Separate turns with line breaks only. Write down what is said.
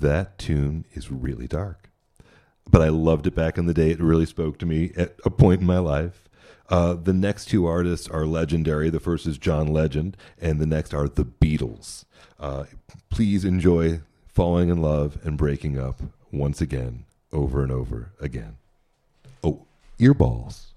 that tune is really dark. But I loved it back in the day. It really spoke to me at a point in my life. The next two artists are legendary. The first is John Legend, and the next are the Beatles. Please enjoy Falling in Love and Breaking Up once again, over and over again. Oh, earballs.